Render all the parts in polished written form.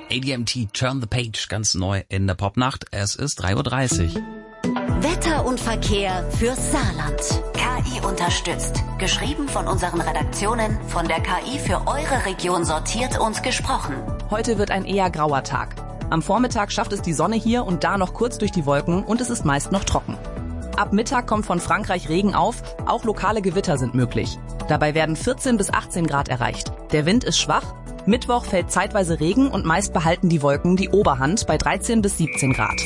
ADMT, Turn the Page, ganz neu in der Popnacht. Es ist 3:30 Uhr. Wetter und Verkehr fürs Saarland. KI unterstützt. Geschrieben von unseren Redaktionen, von der KI für eure Region sortiert und gesprochen. Heute wird ein eher grauer Tag. Am Vormittag schafft es die Sonne hier und da noch kurz durch die Wolken und es ist meist noch trocken. Ab Mittag kommt von Frankreich Regen auf, auch lokale Gewitter sind möglich. Dabei werden 14 bis 18 Grad erreicht. Der Wind ist schwach. Mittwoch fällt zeitweise Regen und meist behalten die Wolken die Oberhand bei 13 bis 17 Grad.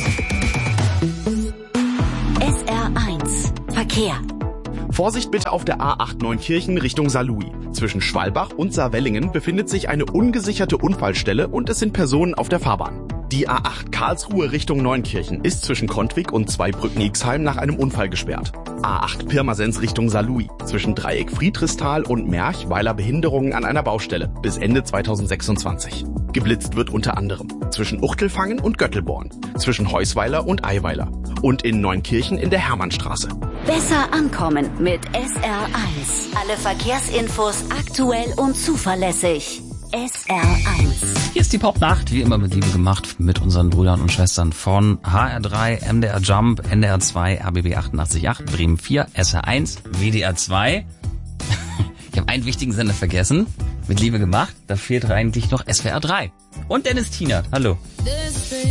SR1 Verkehr. Vorsicht bitte auf der A8 Neunkirchen Richtung Saarlouis. Zwischen Schwalbach und Saarwellingen befindet sich eine ungesicherte Unfallstelle und es sind Personen auf der Fahrbahn. Die A8 Karlsruhe Richtung Neunkirchen ist zwischen Kontwig und Zweibrücken-Ixheim nach einem Unfall gesperrt. A8 Pirmasens Richtung Saarlouis. Zwischen Dreieck Friedrichsthal und Merch weiler Behinderungen an einer Baustelle bis Ende 2026. Geblitzt wird unter anderem zwischen Uchtelfangen und Göttelborn, zwischen Heusweiler und Eiweiler und in Neunkirchen in der Hermannstraße. Besser ankommen mit SR1. Alle Verkehrsinfos aktuell und zuverlässig. SR1. Hier ist die Popnacht, wie immer mit Liebe gemacht, mit unseren Brüdern und Schwestern von HR3, MDR Jump, NDR 2, RBB 88.8, Bremen 4, SR1, WDR 2. Ich habe einen wichtigen Sender vergessen. Mit Liebe gemacht, da fehlt eigentlich noch SWR 3. Und Dennis Tienert. Hallo.